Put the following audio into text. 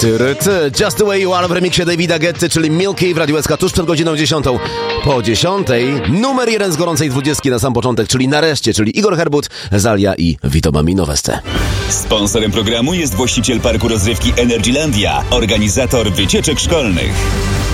Just the way you are w remiksie Davida Guetty, czyli Milky w Radiu SK tuż przed godziną 10. Po 10 numer 1 z gorącej 20 na sam początek, czyli nareszcie, czyli Igor Herbut, Zalia i Vito Bambino Veste. Sponsorem programu jest właściciel parku rozrywki Energylandia, organizator wycieczek szkolnych.